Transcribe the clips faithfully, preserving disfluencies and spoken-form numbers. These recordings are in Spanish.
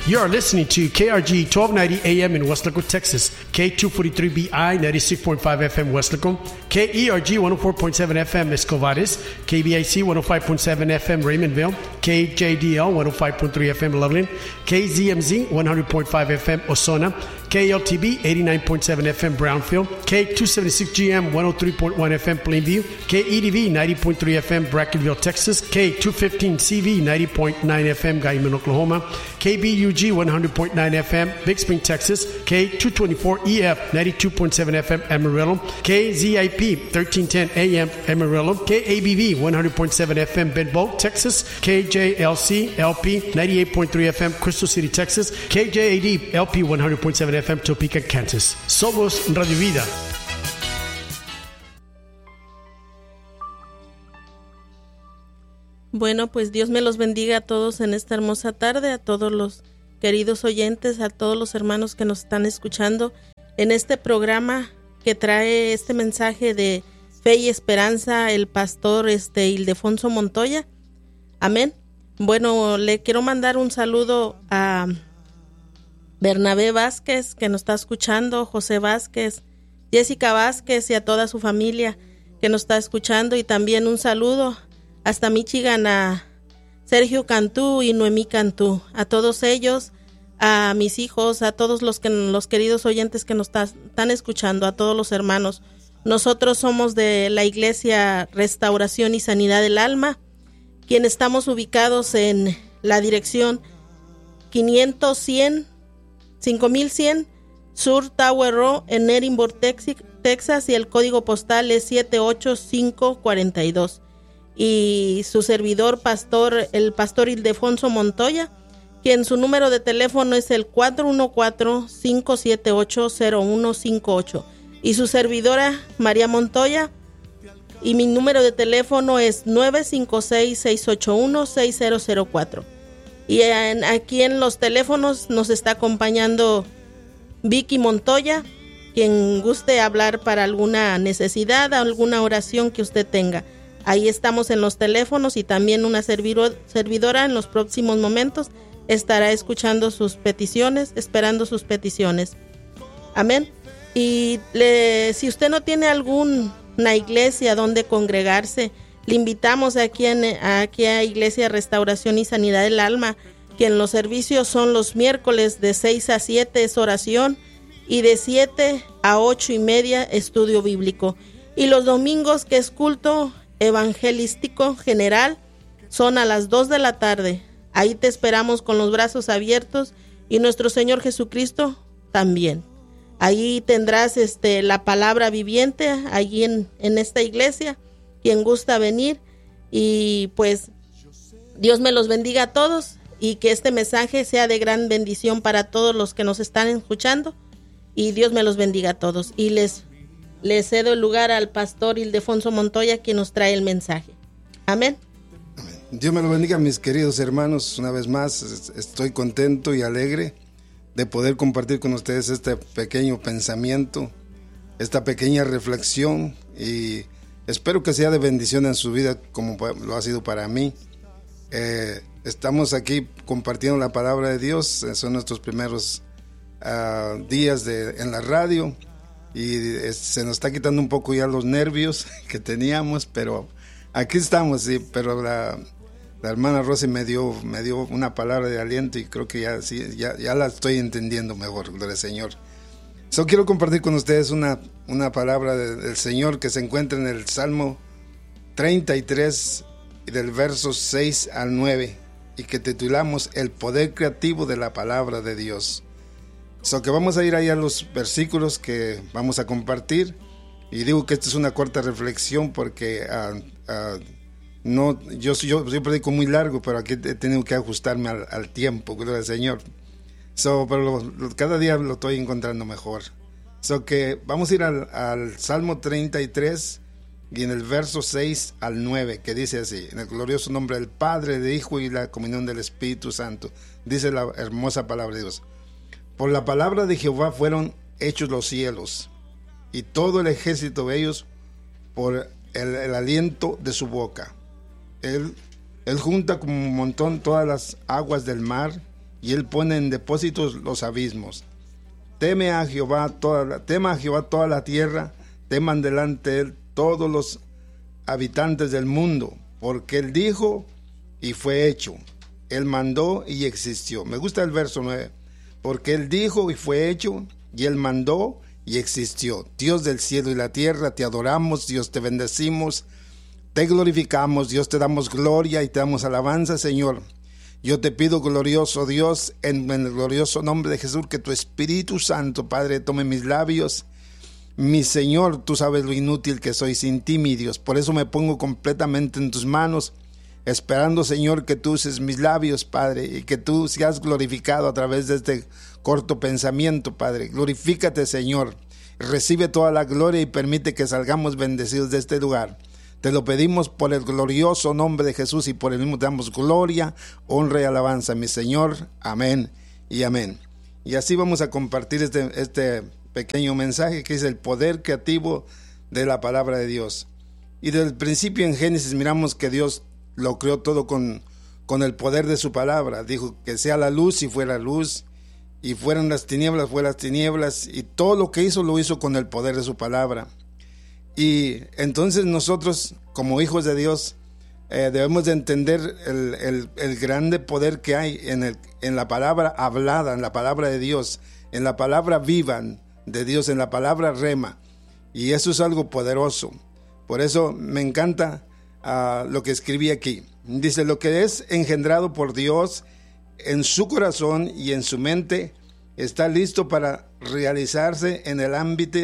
You are listening to K R G twelve ninety A M in West Laco, Texas, K two forty-three B I ninety-six point five F M West Laco, K E R G one oh four point seven F M Escovares, K B I C one oh five point seven F M Raymondville, K J D L one oh five point three F M Loveland, K Z M Z one hundred point five F M Osona, K L T B eighty-nine point seven F M Brownfield, K two seventy-six G M one oh three point one F M Plainview, K E D V ninety point three F M Brackenville, Texas, K two fifteen C V ninety point nine F M Guyman, Oklahoma, K B U G one hundred point nine F M Big Spring, Texas, K two twenty-four E F ninety-two point seven F M Amarillo, K Z I P thirteen ten A M Amarillo, K A B V one hundred point seven F M Benbow, Texas, K J L C L P ninety-eight point three F M Crystal City, Texas, K J A D L P one hundred point seven F M Topeka, Kansas. Somos Radio Vida. Bueno, pues Dios me los bendiga a todos en esta hermosa tarde, a todos los queridos oyentes, a todos los hermanos que nos están escuchando en este programa que trae este mensaje de fe y esperanza, el pastor este Ildefonso Montoya. Amén. Bueno, le quiero mandar un saludo a Bernabé Vázquez, que nos está escuchando, José Vázquez, Jessica Vázquez y a toda su familia que nos está escuchando, y también un saludo hasta Michigan a Sergio Cantú y Noemí Cantú, a todos ellos, a mis hijos, a todos los que los queridos oyentes que nos está, están escuchando, a todos los hermanos. Nosotros somos de la Iglesia Restauración y Sanidad del Alma, quien estamos ubicados en la dirección quinientos cien, cinco mil cien Sur Tower Road en Edinburgh, Texas, y el código postal es siete ocho cinco cuatro dos. Y su servidor pastor, el pastor Ildefonso Montoya, quien su número de teléfono es el cuatro uno cuatro, cinco siete ocho, cero uno cinco ocho, y su servidora María Montoya, y mi número de teléfono es nueve cinco seis, seis ocho uno, seis cero cero cuatro. Y en, aquí en los teléfonos nos está acompañando Vicky Montoya, quien guste hablar para alguna necesidad, alguna oración que usted tenga. Ahí estamos en los teléfonos, y también una servidor, servidora en los próximos momentos estará escuchando sus peticiones, esperando sus peticiones. Amén. Y le, si usted no tiene alguna iglesia donde congregarse, le invitamos aquí, en, aquí a Iglesia Restauración y Sanidad del Alma, que en los servicios son los miércoles de seis a siete es oración, y de siete a ocho y media estudio bíblico. Y los domingos, que es culto evangelístico general, son a las dos de la tarde. Ahí te esperamos con los brazos abiertos, y nuestro Señor Jesucristo también. Ahí tendrás este, la palabra viviente, allí en, en esta iglesia, quien gusta venir. Y pues Dios me los bendiga a todos, y que este mensaje sea de gran bendición para todos los que nos están escuchando, y Dios me los bendiga a todos. Y les Le cedo el lugar al pastor Ildefonso Montoya, quien nos trae el mensaje. Amén. Amén. Dios me lo bendiga, mis queridos hermanos. Una vez más, estoy contento y alegre de poder compartir con ustedes este pequeño pensamiento, esta pequeña reflexión, y espero que sea de bendición en su vida como lo ha sido para mí. Eh, estamos aquí compartiendo la palabra de Dios. Son nuestros primeros uh, días de, en la radio. Y se nos está quitando un poco ya los nervios que teníamos, pero aquí estamos, sí. Pero la, la hermana Rosy me dio, me dio una palabra de aliento, y creo que ya, sí, ya, ya la estoy entendiendo mejor, gloria al Señor. Solo quiero compartir con ustedes una, una palabra de, del Señor que se encuentra en el Salmo treinta y tres, del verso seis al nueve, y que titulamos El poder creativo de la palabra de Dios. So que vamos a ir ahí a los versículos que vamos a compartir, y digo que esta es una corta reflexión porque uh, uh, no, yo, yo, yo predico muy largo, pero aquí he tenido que ajustarme al, al tiempo, gloria al Señor. So, pero lo, lo, cada día lo estoy encontrando mejor. So que vamos a ir al, al Salmo treinta y tres, y en el verso seis al nueve, que dice así: en el glorioso nombre del Padre, del Hijo y la comunión del Espíritu Santo. Dice la hermosa palabra de Dios: por la palabra de Jehová fueron hechos los cielos, y todo el ejército de ellos por el, el aliento de su boca. Él, él junta como un montón todas las aguas del mar, y Él pone en depósitos los abismos. Teme a Jehová toda la, tema a Jehová toda la tierra, teman delante de Él todos los habitantes del mundo, porque Él dijo y fue hecho. Él mandó y existió. Me gusta el verso nueve. Porque Él dijo y fue hecho, y Él mandó y existió. Dios del cielo y la tierra, te adoramos, Dios, te bendecimos, te glorificamos, Dios, te damos gloria y te damos alabanza, Señor. Yo te pido, glorioso Dios, en, en el glorioso nombre de Jesús, que tu Espíritu Santo, Padre, tome mis labios. Mi Señor, tú sabes lo inútil que soy sin ti, mi Dios. Por eso me pongo completamente en tus manos, esperando, Señor, que tú uses mis labios, Padre, y que tú seas glorificado a través de este corto pensamiento, Padre. Glorifícate, Señor. Recibe toda la gloria y permite que salgamos bendecidos de este lugar. Te lo pedimos por el glorioso nombre de Jesús y por el mismo te damos gloria, honra y alabanza, mi Señor. Amén y amén. Y así vamos a compartir este, este pequeño mensaje que es el poder creativo de la palabra de Dios. Y desde el principio en Génesis miramos que Dios lo creó todo con, con el poder de su palabra. Dijo que sea la luz y fue la luz, y fueran las tinieblas, fue las tinieblas, y todo lo que hizo lo hizo con el poder de su palabra. Y entonces nosotros, como hijos de Dios, eh, debemos de entender el, el, el grande poder que hay en, el, en la palabra hablada, en la palabra de Dios, en la palabra viva de Dios, en la palabra rema. Y eso es algo poderoso. Por eso me encanta uh, lo que escribí aquí. Dice, lo que es engendrado por Dios en su corazón y en su mente está listo para realizarse en el ámbito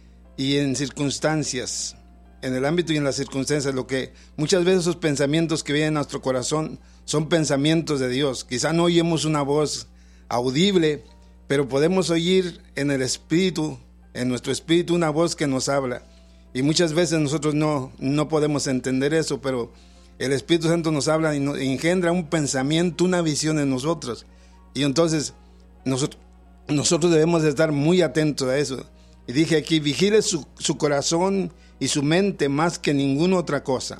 y en circunstancias, en el ámbito y en las circunstancias. Lo que muchas veces esos pensamientos que vienen a nuestro corazón son pensamientos de Dios. Quizá no oímos una voz audible, pero podemos oír en el espíritu, en nuestro espíritu, una voz que nos habla. Y muchas veces nosotros no, no podemos entender eso, pero el Espíritu Santo nos habla y nos engendra un pensamiento, una visión en nosotros. Y entonces nosotros, nosotros debemos de estar muy atentos a eso. Y dije aquí, vigile su, su corazón y su mente más que ninguna otra cosa.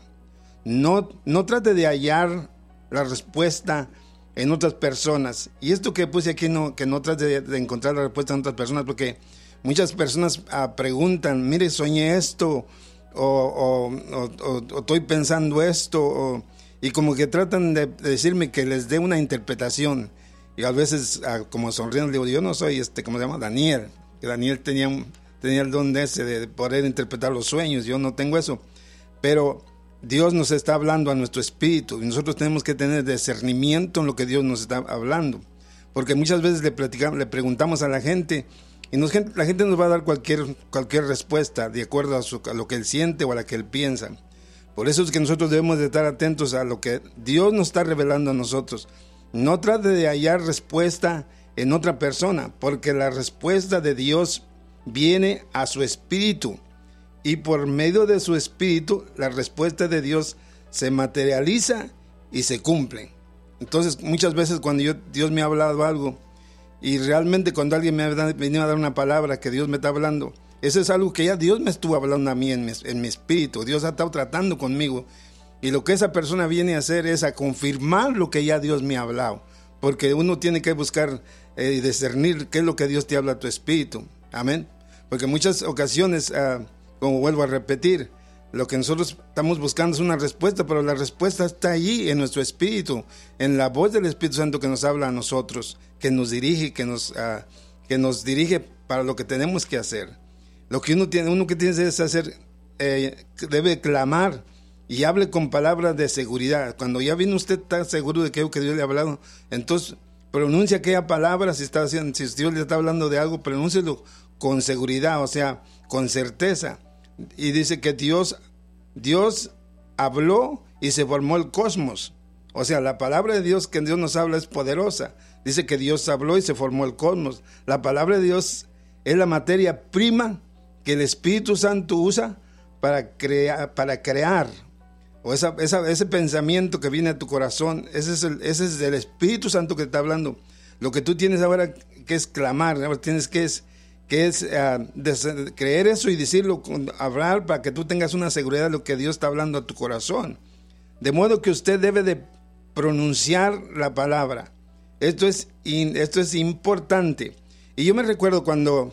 No, no trate de hallar la respuesta en otras personas. Y esto que puse aquí, no, que no trate de, de encontrar la respuesta en otras personas, porque muchas personas uh, preguntan, mire, soñé esto, o, o, o, o, o estoy pensando esto, o, y como que tratan de, de decirme que les dé una interpretación. Y a veces, uh, como sonriendo, digo, yo no soy, este, ¿cómo se llama? Daniel. Que Daniel tenía, tenía el don de ese, de poder interpretar los sueños. Yo no tengo eso. Pero Dios nos está hablando a nuestro espíritu y nosotros tenemos que tener discernimiento en lo que Dios nos está hablando. Porque muchas veces le, platicamos, le preguntamos a la gente y nos, la gente nos va a dar cualquier, cualquier respuesta de acuerdo a, su, a lo que él siente o a la que él piensa. Por eso es que nosotros debemos de estar atentos a lo que Dios nos está revelando a nosotros. No trate de hallar respuesta en otra persona, porque la respuesta de Dios viene a su espíritu y por medio de su espíritu la respuesta de Dios se materializa y se cumple. Entonces muchas veces cuando yo, Dios me ha hablado algo y realmente cuando alguien me ha venido a dar una palabra que Dios me está hablando, eso es algo que ya Dios me estuvo hablando a mí en mi, en mi espíritu. Dios ha estado tratando conmigo y lo que esa persona viene a hacer es a confirmar lo que ya Dios me ha hablado, porque uno tiene que buscar y eh, discernir qué es lo que Dios te habla a tu espíritu. Amén. Porque en muchas ocasiones, uh, como vuelvo a repetir, lo que nosotros estamos buscando es una respuesta, pero la respuesta está allí en nuestro espíritu, en la voz del Espíritu Santo que nos habla a nosotros, que nos dirige, que nos, uh, que nos dirige para lo que tenemos que hacer. Lo que uno tiene, uno que tiene es hacer, eh, debe clamar y hable con palabras de seguridad. Cuando ya viene usted está seguro de que, que Dios le ha hablado, entonces pronuncia aquella palabra. Si, está haciendo, si Dios le está hablando de algo, pronúncielo con seguridad, o sea, con certeza. Y dice que Dios, Dios habló y se formó el cosmos. O sea, la palabra de Dios que Dios nos habla es poderosa. Dice que Dios habló y se formó el cosmos. La palabra de Dios es la materia prima que el Espíritu Santo usa para crear, para crear. O esa, esa, ese pensamiento que viene a tu corazón, ese es, el, ese es el Espíritu Santo que te está hablando. Lo que tú tienes ahora que es clamar, ahora tienes que es, que es uh, des, creer eso y decirlo, hablar para que tú tengas una seguridad de lo que Dios está hablando a tu corazón. De modo que usted debe de pronunciar la palabra. Esto es, in, esto es importante. Y yo me recuerdo cuando,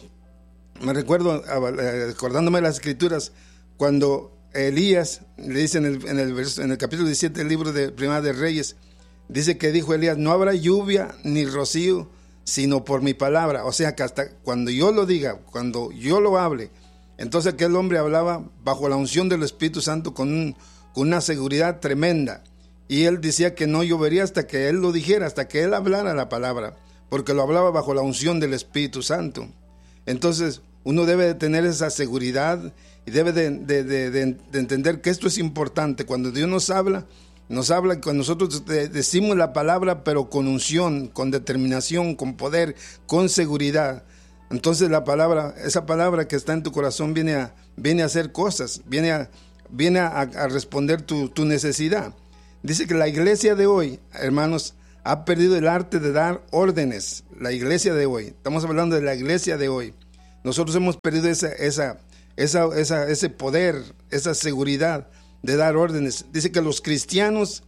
me recuerdo, acordándome de las escrituras, cuando Elías, le dice en el, en el, verso, en el capítulo diecisiete del libro de Primera de Reyes, dice que dijo Elías, no habrá lluvia ni rocío, sino por mi palabra. O sea que hasta cuando yo lo diga, cuando yo lo hable, entonces aquel hombre hablaba bajo la unción del Espíritu Santo con, un, con una seguridad tremenda. Y él decía que no llovería hasta que él lo dijera, hasta que él hablara la palabra, porque lo hablaba bajo la unción del Espíritu Santo. Entonces uno debe de tener esa seguridad y debe de, de, de, de, de entender que esto es importante. Cuando Dios nos habla, nos habla cuando nosotros decimos la palabra, pero con unción, con determinación, con poder, con seguridad. Entonces la palabra, esa palabra que está en tu corazón viene a, viene a hacer cosas, viene a, viene a, a responder tu, tu necesidad. Dice que la iglesia de hoy, hermanos, ha perdido el arte de dar órdenes. La iglesia de hoy, estamos hablando de la iglesia de hoy. Nosotros hemos perdido esa, esa, esa, esa, ese poder, esa seguridad de dar órdenes. Dice que los cristianos,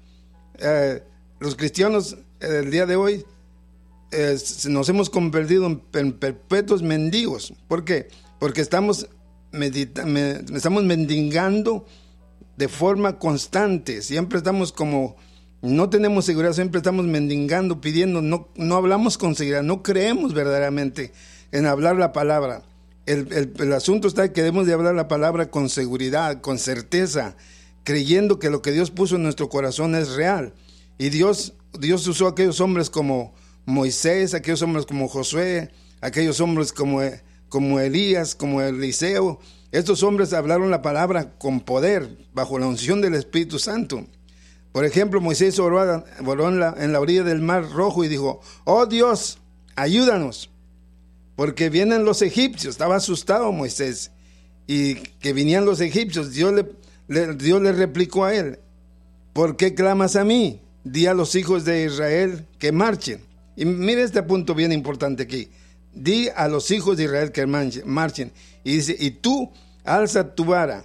eh, los cristianos eh, del día de hoy, eh, nos hemos convertido en, en perpetuos mendigos. ¿Por qué? Porque estamos, medita, me, estamos mendigando de forma constante. Siempre estamos como, no tenemos seguridad, siempre estamos mendigando, pidiendo, no, no hablamos con seguridad, no creemos verdaderamente en hablar la palabra. El, el, el asunto está que debemos de hablar la palabra con seguridad, con certeza, creyendo que lo que Dios puso en nuestro corazón es real. Y Dios, Dios usó a aquellos hombres como Moisés, aquellos hombres como Josué, aquellos hombres como, como Elías, como Eliseo. Estos hombres hablaron la palabra con poder, bajo la unción del Espíritu Santo. Por ejemplo, Moisés oró, oró en, la, en la orilla del Mar Rojo y dijo, oh Dios, ayúdanos, porque vienen los egipcios. Estaba asustado Moisés, y que venían los egipcios. Dios le, le, Dios le replicó a él, ¿por qué clamas a mí? Di a los hijos de Israel que marchen. Y mire este punto bien importante aquí. Di a los hijos de Israel que marchen. Y dice, y tú alza tu vara,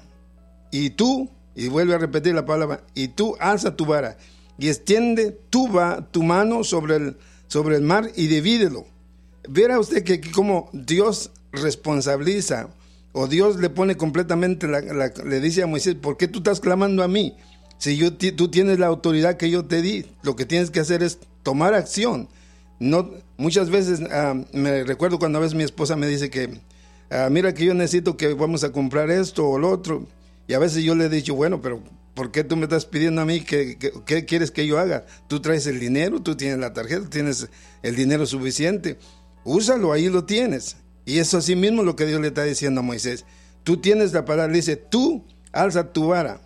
y tú, y vuelve a repetir la palabra, y tú alza tu vara, y extiende tu, va, tu mano sobre el, sobre el mar y divídelo. Verá usted que como Dios responsabiliza, o Dios le pone completamente, la, la, le dice a Moisés, ¿por qué tú estás clamando a mí? Si yo, tú tienes la autoridad que yo te di, lo que tienes que hacer es tomar acción. No, muchas veces, uh, me recuerdo cuando a veces mi esposa me dice que, uh, mira que yo necesito que vamos a comprar esto o lo otro, y a veces yo le he dicho, bueno, pero ¿por qué tú me estás pidiendo a mí que, que, qué quieres que yo haga? Tú traes el dinero, tú tienes la tarjeta, tienes el dinero suficiente, úsalo, ahí lo tienes. Y eso así mismo lo que Dios le está diciendo a Moisés. Tú tienes la palabra, le dice, tú alza tu vara.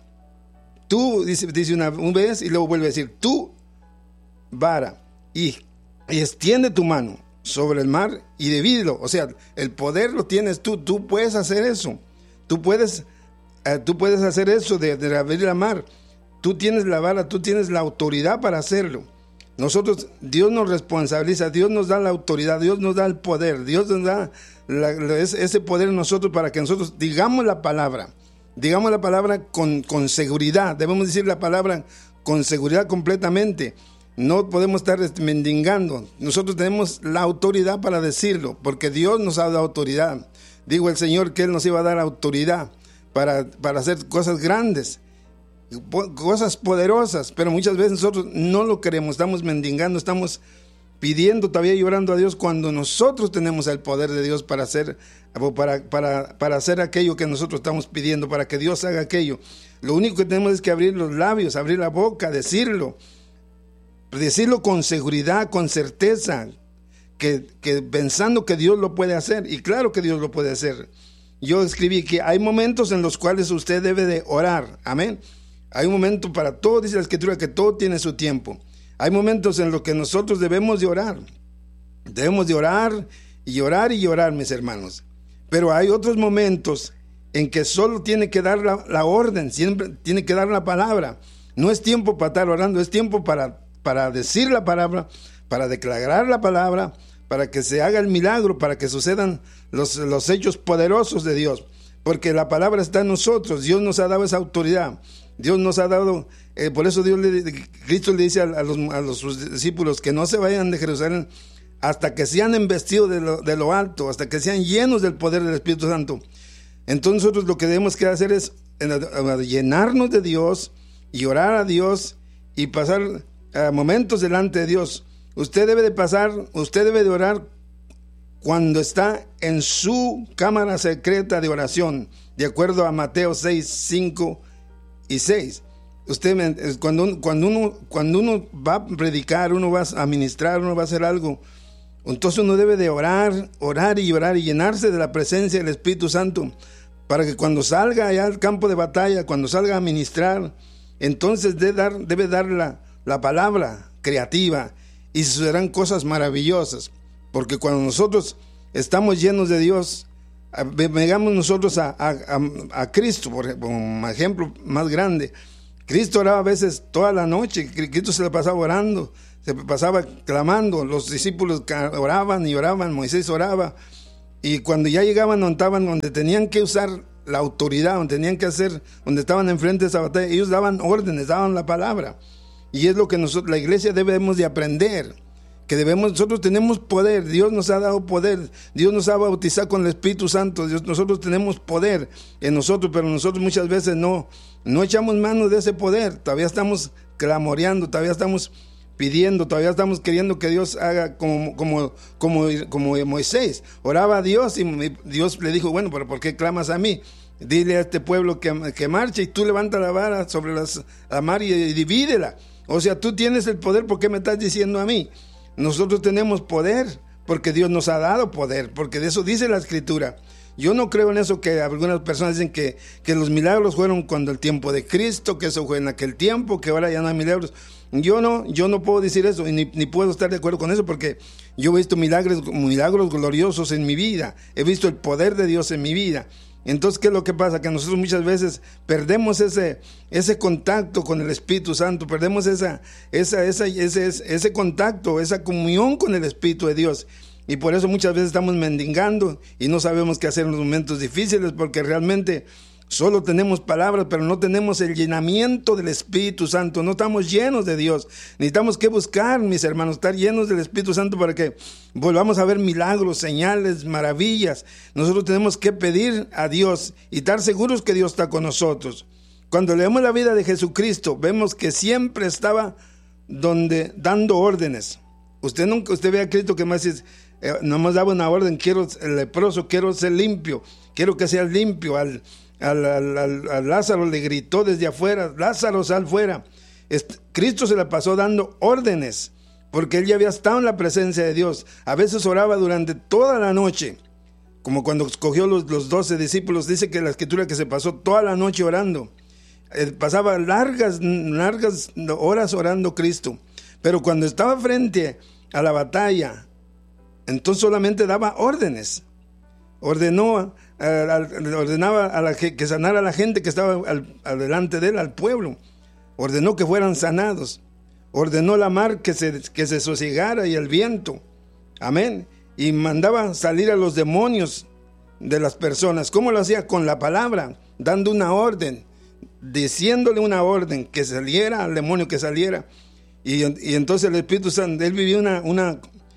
Tú, dice, dice una, una vez y luego vuelve a decir, tú vara, y Y extiende tu mano sobre el mar y divídelo. O sea, el poder lo tienes tú. Tú puedes hacer eso. Tú puedes, eh, tú puedes hacer eso de, de abrir la mar. Tú tienes la vara, tú tienes la autoridad para hacerlo. Nosotros, Dios nos responsabiliza, Dios nos da la autoridad, Dios nos da el poder, Dios nos da la, la, ese poder en nosotros para que nosotros digamos la palabra. Digamos la palabra con, con seguridad. Debemos decir la palabra con seguridad completamente. No podemos estar mendigando. Nosotros tenemos la autoridad para decirlo, porque Dios nos ha dado autoridad. Digo el Señor que Él nos iba a dar autoridad para, para hacer cosas grandes, cosas poderosas, pero muchas veces nosotros no lo queremos, estamos mendigando, estamos pidiendo, todavía llorando a Dios, cuando nosotros tenemos el poder de Dios para hacer, para, para, para hacer aquello que nosotros estamos pidiendo, para que Dios haga aquello. Lo único que tenemos es que abrir los labios, abrir la boca, decirlo. Decirlo con seguridad, con certeza, que, que pensando que Dios lo puede hacer, y claro que Dios lo puede hacer. Yo escribí que hay momentos en los cuales usted debe de orar, amén. Hay un momento para todo, dice la Escritura, que todo tiene su tiempo. Hay momentos en los que nosotros debemos de orar, debemos de orar y orar y orar, mis hermanos. Pero hay otros momentos en que solo tiene que dar la, la orden, siempre tiene que dar la palabra. No es tiempo para estar orando, es tiempo para para decir la palabra, para declarar la palabra, para que se haga el milagro, para que sucedan los, los hechos poderosos de Dios, porque la palabra está en nosotros. Dios nos ha dado esa autoridad. Dios nos ha dado, eh, por eso Dios le, Cristo le dice a, a, los, a los sus discípulos que no se vayan de Jerusalén hasta que sean embestidos de lo, de lo alto, hasta que sean llenos del poder del Espíritu Santo. Entonces nosotros lo que debemos que hacer es llenarnos de Dios y orar a Dios y pasar uh, momentos delante de Dios. Usted debe de pasar, usted debe de orar cuando está en su cámara secreta de oración, de acuerdo a Mateo seis, cinco y seis. Usted, cuando, cuando, uno, cuando uno va a predicar, uno va a ministrar, uno va a hacer algo, entonces uno debe de orar, orar y orar y llenarse de la presencia del Espíritu Santo, para que cuando salga allá al campo de batalla, cuando salga a ministrar, entonces debe dar, debe dar la, la palabra creativa y sucederán cosas maravillosas. Porque cuando nosotros estamos llenos de Dios, vengamos nosotros a, a, a, a Cristo, por un ejemplo más grande. Cristo oraba a veces toda la noche, Cristo se le pasaba orando, se pasaba clamando, los discípulos oraban y oraban, Moisés oraba, y cuando ya llegaban donde estaban, donde tenían que usar la autoridad, donde tenían que hacer, donde estaban enfrente de esa batalla, ellos daban órdenes, daban la palabra, y es lo que nosotros, la iglesia, debemos de aprender, que debemos, nosotros tenemos poder, Dios nos ha dado poder, Dios nos ha bautizado con el Espíritu Santo, Dios, nosotros tenemos poder en nosotros, pero nosotros muchas veces no, no echamos mano de ese poder, todavía estamos clamoreando, todavía estamos pidiendo, todavía estamos queriendo que Dios haga como, como, como, como Moisés, oraba a Dios y Dios le dijo, bueno, pero ¿por qué clamas a mí? Dile a este pueblo que, que marche y tú levanta la vara sobre las, la mar y, y divídela, o sea, tú tienes el poder, ¿por qué me estás diciendo a mí? Nosotros tenemos poder, porque Dios nos ha dado poder, porque de eso dice la Escritura. Yo no creo en eso que algunas personas dicen que, que los milagros fueron cuando el tiempo de Cristo, que eso fue en aquel tiempo, que ahora ya no hay milagros. Yo no, yo no puedo decir eso, y ni, ni puedo estar de acuerdo con eso, porque yo he visto milagros, milagros gloriosos en mi vida, he visto el poder de Dios en mi vida. Entonces, ¿qué es lo que pasa? Que nosotros muchas veces perdemos ese, ese contacto con el Espíritu Santo, perdemos esa, esa, esa, ese, ese contacto, esa comunión con el Espíritu de Dios. Y por eso muchas veces estamos mendigando y no sabemos qué hacer en los momentos difíciles, porque realmente solo tenemos palabras, pero no tenemos el llenamiento del Espíritu Santo, no estamos llenos de Dios. Necesitamos que buscar, mis hermanos, estar llenos del Espíritu Santo para que volvamos a ver milagros, señales, maravillas. Nosotros tenemos que pedir a Dios y estar seguros que Dios está con nosotros. Cuando leemos la vida de Jesucristo, vemos que siempre estaba donde, dando órdenes. Usted nunca, usted ve a Cristo que más dice, eh, nomás daba una orden, quiero el leproso, quiero ser limpio, quiero que seas limpio. Al, al, al, al, al Lázaro le gritó desde afuera, Lázaro, sal fuera. Est- Cristo se le pasó dando órdenes, porque él ya había estado en la presencia de Dios. A veces oraba durante toda la noche, como cuando escogió los, los doce discípulos, dice que la Escritura que se pasó toda la noche orando. Eh, pasaba largas, largas horas orando Cristo, pero cuando estaba frente a la batalla, entonces solamente daba órdenes. Ordenó, eh, ordenaba a la, que sanara a la gente que estaba al, al delante de él, al pueblo. Ordenó que fueran sanados. Ordenó la mar que se, que se sosegara y el viento. Amén. Y mandaba salir a los demonios de las personas. ¿Cómo lo hacía? Con la palabra, dando una orden, diciéndole una orden, que saliera al demonio, que saliera. Y, y entonces el Espíritu Santo, él vivía una, una...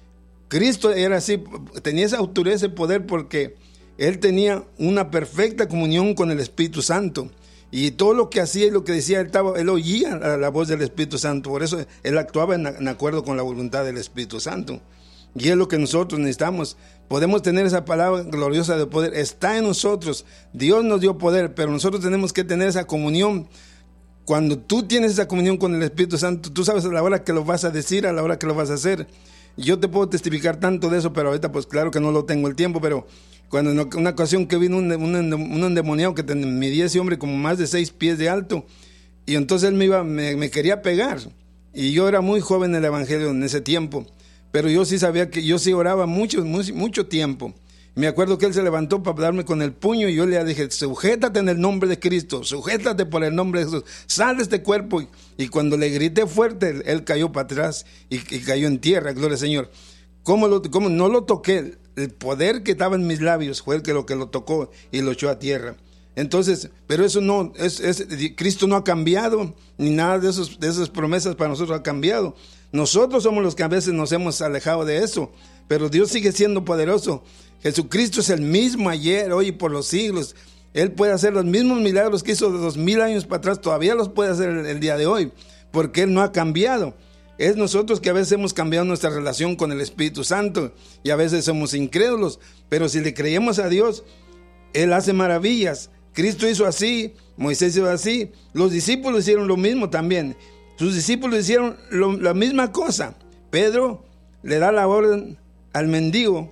Cristo era así, tenía esa autoridad, ese poder, porque él tenía una perfecta comunión con el Espíritu Santo. Y todo lo que hacía y lo que decía, él, estaba, él oía la, la voz del Espíritu Santo. Por eso él actuaba en, en acuerdo con la voluntad del Espíritu Santo. Y es lo que nosotros necesitamos. Podemos tener esa palabra gloriosa de poder. Está en nosotros. Dios nos dio poder, pero nosotros tenemos que tener esa comunión. Cuando tú tienes esa comunión con el Espíritu Santo, tú sabes a la hora que lo vas a decir, a la hora que lo vas a hacer. Yo te puedo testificar tanto de eso, pero ahorita pues claro que no lo tengo el tiempo, pero cuando en una ocasión que vino un, un, un endemoniado que medía ese hombre como más de seis pies de alto, y entonces él me iba, me, me quería pegar, y yo era muy joven en el evangelio en ese tiempo, pero yo sí sabía que yo sí oraba mucho, mucho, mucho tiempo. Me acuerdo que él se levantó para darme con el puño y yo le dije, sujétate en el nombre de Cristo, sujétate por el nombre de Jesús, sal de este cuerpo. Y, y cuando le grité fuerte, él, él cayó para atrás y, y cayó en tierra, gloria al Señor. ¿Cómo, lo, cómo no lo toqué? El poder que estaba en mis labios fue el que lo que lo tocó y lo echó a tierra. Entonces, pero eso no, es, es, Cristo no ha cambiado, ni nada de, esos, de esas promesas para nosotros ha cambiado. Nosotros somos los que a veces nos hemos alejado de eso, pero Dios sigue siendo poderoso. Jesucristo es el mismo ayer, hoy y por los siglos. Él puede hacer los mismos milagros que hizo de dos mil años para atrás, todavía los puede hacer el, el día de hoy, porque Él no ha cambiado. Es nosotros que a veces hemos cambiado nuestra relación con el Espíritu Santo y a veces somos incrédulos, pero si le creemos a Dios, Él hace maravillas. Cristo hizo así, Moisés hizo así, los discípulos hicieron lo mismo también. Sus discípulos hicieron lo, la misma cosa. Pedro le da la orden al mendigo,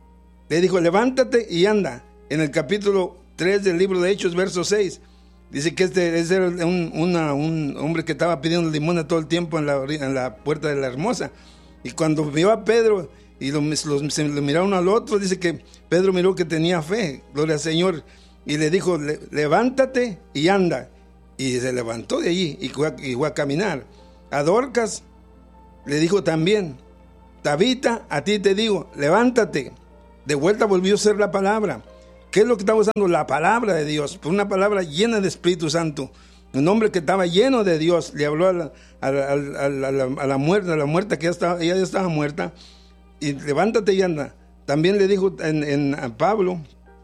le dijo, levántate y anda. En el capítulo tres del libro de Hechos, verso seis, dice que este, este era un, una, un hombre que estaba pidiendo limosna todo el tiempo en la, en la puerta de la Hermosa. Y cuando vio a Pedro y lo, los, se lo miraron al otro, dice que Pedro miró que tenía fe, gloria al Señor, y le dijo, levántate y anda. Y se levantó de allí y fue, a, y fue a caminar. A Dorcas le dijo también, Tabita, a ti te digo, levántate. De vuelta volvió a ser la palabra. ¿Qué es lo que estaba usando? La palabra de Dios, una palabra llena de Espíritu Santo. Un hombre que estaba lleno de Dios, le habló a la, a la, a la, a la, a la muerta, a la muerta que ya estaba, ella ya estaba muerta, y levántate y anda. También le dijo en, en, a Pablo,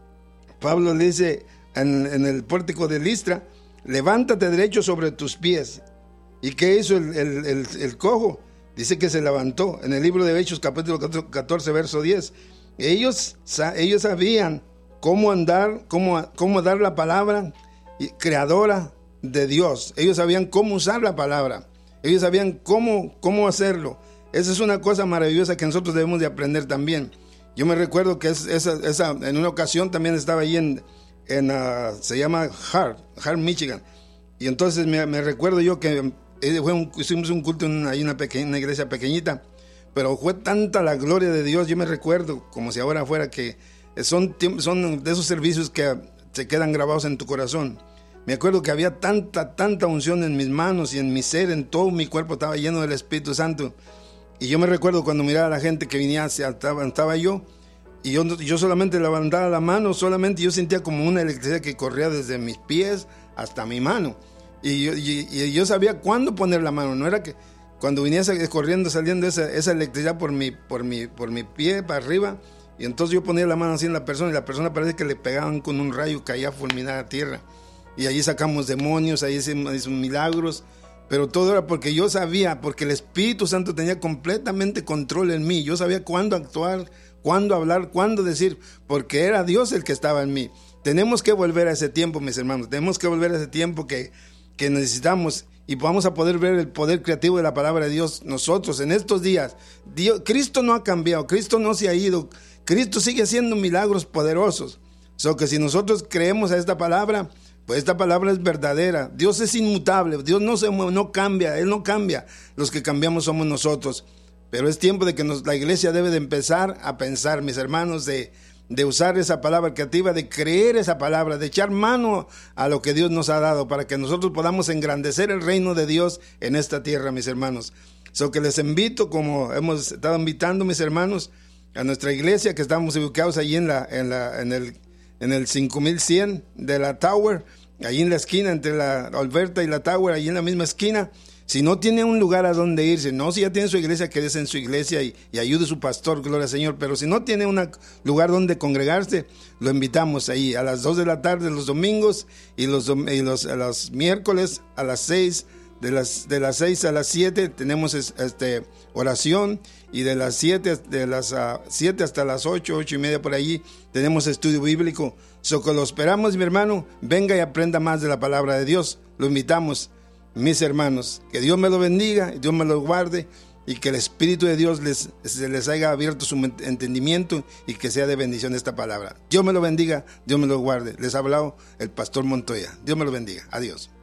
Pablo le dice en, en el pórtico de Listra, levántate derecho sobre tus pies. ¿Y qué hizo el, el, el, el cojo? Dice que se levantó. En el libro de Hechos, capítulo catorce, verso diez. Ellos, ellos sabían cómo andar, cómo, cómo dar la palabra creadora de Dios. Ellos sabían cómo usar la palabra. Ellos sabían cómo, cómo hacerlo. Esa es una cosa maravillosa que nosotros debemos de aprender también. Yo me recuerdo que es, esa, esa, en una ocasión también estaba ahí en, en uh, se llama Hart, Hart, Michigan. Y entonces me, me recuerdo yo que fue un, hicimos un culto en una, una, pequeña, una iglesia pequeñita, pero fue tanta la gloria de Dios. Yo me recuerdo como si ahora fuera que son, son de esos servicios que se quedan grabados en tu corazón. Me acuerdo que había tanta, tanta unción en mis manos y en mi ser, en todo mi cuerpo estaba lleno del Espíritu Santo. Y yo me recuerdo cuando miraba a la gente que venía, estaba, estaba yo, y yo, yo solamente levantaba la mano, solamente yo sentía como una electricidad que corría desde mis pies hasta mi mano. Y yo, y, y yo sabía cuándo poner la mano, no era que cuando viniese corriendo, saliendo esa, esa electricidad por mi, por, mi, por mi pie para arriba, y entonces yo ponía la mano así en la persona, y la persona parece que le pegaban con un rayo, caía fulminada a tierra. Y allí sacamos demonios, ahí hicimos milagros, pero todo era porque yo sabía, porque el Espíritu Santo tenía completamente control en mí. Yo sabía cuándo actuar, cuándo hablar, cuándo decir, porque era Dios el que estaba en mí. Tenemos que volver a ese tiempo, mis hermanos, tenemos que volver a ese tiempo que, que necesitamos, y vamos a poder ver el poder creativo de la palabra de Dios nosotros en estos días. Dios, Cristo no ha cambiado, Cristo no se ha ido, Cristo sigue haciendo milagros poderosos. So que si nosotros creemos a esta palabra, pues esta palabra es verdadera. Dios es inmutable, Dios no se mueve, no cambia, Él no cambia. Los que cambiamos somos nosotros. Pero es tiempo de que nos, la iglesia debe de empezar a pensar, mis hermanos, de, de usar esa palabra creativa, de creer esa palabra, de echar mano a lo que Dios nos ha dado, para que nosotros podamos engrandecer el reino de Dios en esta tierra, mis hermanos. So que les invito, como hemos estado invitando, mis hermanos, a nuestra iglesia, que estamos ubicados allí en la, en la, en el en el cinco mil cien de la Tower, ahí en la esquina entre la Alberta y la Tower, ahí en la misma esquina. Si no tiene un lugar a donde irse, no, si ya tiene su iglesia, quédese en su iglesia y, y ayude a su pastor, gloria al Señor. Pero si no tiene un lugar donde congregarse, lo invitamos ahí a las dos de la tarde los domingos y los, y los, a los miércoles a las seis, de las, de las seis a las siete tenemos este, oración, y de las siete, de las uh, siete hasta las ocho, ocho y media por allí tenemos estudio bíblico. So que lo esperamos, mi hermano, venga y aprenda más de la palabra de Dios. Lo invitamos, mis hermanos. Que Dios me lo bendiga, Dios me lo guarde, y que el Espíritu de Dios les, se les haya abierto su entendimiento y que sea de bendición esta palabra. Dios me lo bendiga, Dios me lo guarde. Les ha hablado el pastor Montoya. Dios me lo bendiga. Adiós.